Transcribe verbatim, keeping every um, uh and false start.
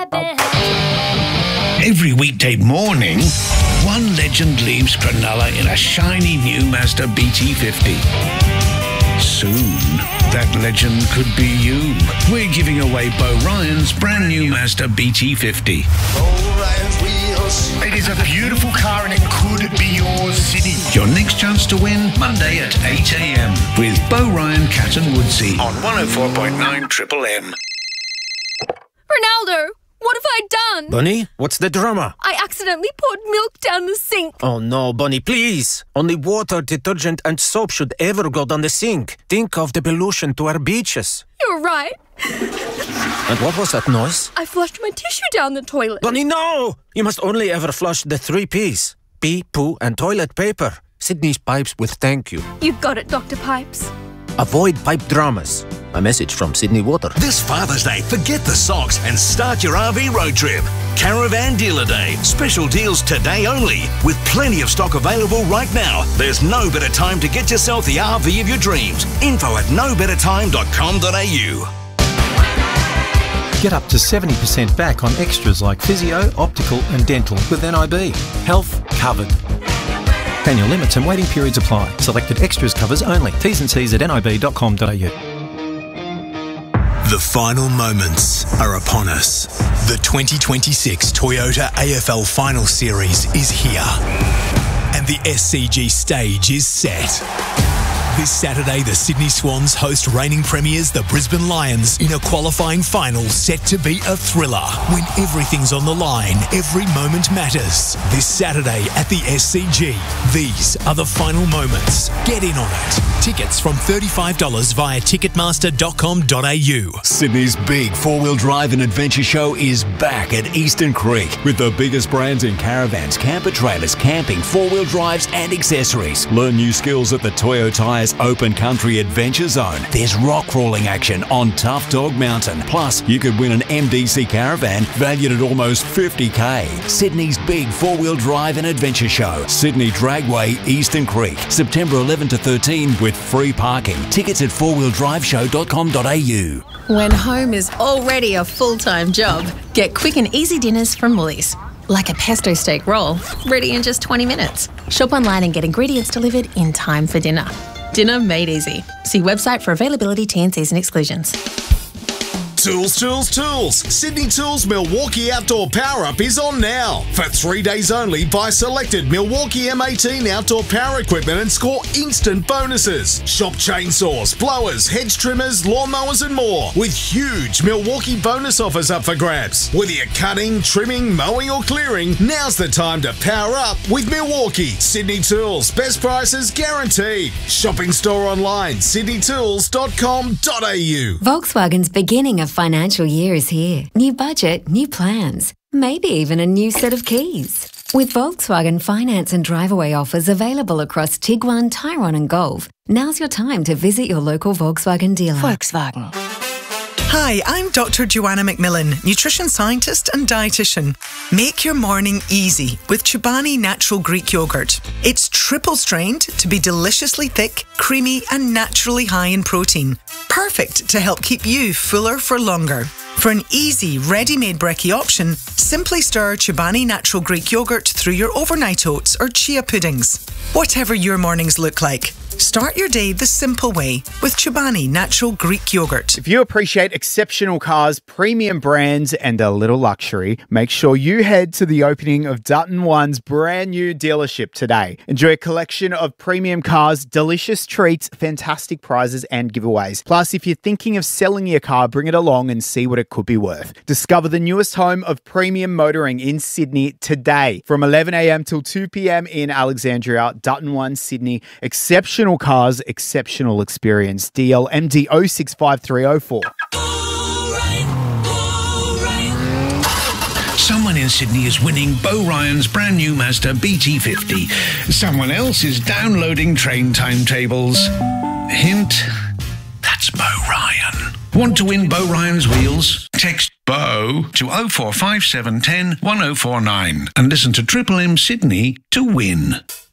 Every weekday morning, one legend leaves Cronulla in a shiny new Mazda B T fifty. Soon, that legend could be you. We're giving away Bo Ryan's brand new Mazda B T fifty. It is a beautiful car and it could be yours, Sydney. Your next chance to win, Monday at eight a.m. with Bo Ryan, Cat and Woodsy on one oh four point nine Triple M. Ronaldo, what have I done? Bunny, what's the drama? I accidentally poured milk down the sink. Oh no, Bunny, please. Only water, detergent and soap should ever go down the sink. Think of the pollution to our beaches. You're right. And what was that noise? I flushed my tissue down the toilet. Bunny, no! You must only ever flush the three P's. Pee, poo and toilet paper. Sydney's Pipes with thank you. You've got it, Doctor Pipes. Avoid pipe dramas. A message from Sydney Water. This Father's Day, forget the socks and start your R V road trip. Caravan Dealer Day. Special deals today only. With plenty of stock available right now. There's no better time to get yourself the R V of your dreams. Info at no better time dot com dot a u. Get up to seventy percent back on extras like physio, optical and dental with N I B. Health covered. Annual limits and waiting periods apply. Selected extras covers only. T's and C's at n i b dot com dot a u. The final moments are upon us. The twenty twenty-six Toyota A F L Final Series is here. And the S C G stage is set. This Saturday, the Sydney Swans host reigning premiers, the Brisbane Lions, in a qualifying final set to be a thriller. When everything's on the line, every moment matters. This Saturday at the S C G. These are the final moments. Get in on it. Tickets from thirty-five dollars via ticketmaster dot com dot a u. Sydney's big four-wheel drive and adventure show is back at Eastern Creek with the biggest brands in caravans, camper trailers, camping, four-wheel drives and accessories. Learn new skills at the Toyo Tyres Open Country Adventure Zone. There's rock crawling action on Tough Dog Mountain. Plus, you could win an M D C caravan valued at almost fifty K. Sydney's big four-wheel drive and adventure show. Sydney Dragway, Eastern Creek. September eleventh to thirteenth with free parking. Tickets at four wheel drive show dot com dot a u. When home is already a full-time job, get quick and easy dinners from Woolies. Like a pesto steak roll, ready in just twenty minutes. Shop online and get ingredients delivered in time for dinner. Dinner made easy. See website for availability, T and Cs and exclusions. Tools, tools, tools. Sydney Tools Milwaukee Outdoor Power Up is on now. For three days only, buy selected Milwaukee M eighteen outdoor power equipment and score instant bonuses. Shop chainsaws, blowers, hedge trimmers, lawnmowers and more with huge Milwaukee bonus offers up for grabs. Whether you're cutting, trimming, mowing or clearing, now's the time to power up with Milwaukee. Sydney Tools, best prices guaranteed. Shopping store online, sydney tools dot com dot a u. Volkswagen's beginning of financial year is here. New budget, new plans, maybe even a new set of keys. With Volkswagen finance and drive-away offers available across Tiguan, Tyrone and Golf, now's your time to visit your local Volkswagen dealer. Volkswagen. Hi, I'm Doctor Joanna McMillan, nutrition scientist and dietitian. Make your morning easy with Chobani Natural Greek Yogurt. It's triple strained to be deliciously thick, creamy and naturally high in protein. Perfect to help keep you fuller for longer. For an easy, ready-made brekkie option, simply stir Chobani Natural Greek Yogurt through your overnight oats or chia puddings. Whatever your mornings look like, start your day the simple way with Chobani Natural Greek Yogurt. If you appreciate exceptional cars, premium brands and a little luxury, make sure you head to the opening of Dutton One's brand new dealership today. Enjoy a collection of premium cars, delicious treats, fantastic prizes and giveaways. Plus, if you're thinking of selling your car, bring it along and see what it could be worth. Discover the newest home of premium motoring in Sydney today from eleven a m till two p m in Alexandria. Dutton One Sydney. Exceptional cars, exceptional experience. D L M D oh six five three oh four. Someone in Sydney is winning Bo Ryan's brand new Mazda B T fifty. Someone else is downloading train timetables. Hint, that's Bo Ryan. Want to win Bo Ryan's wheels? Text BO to oh four five seven one oh one oh four nine and listen to Triple M Sydney to win.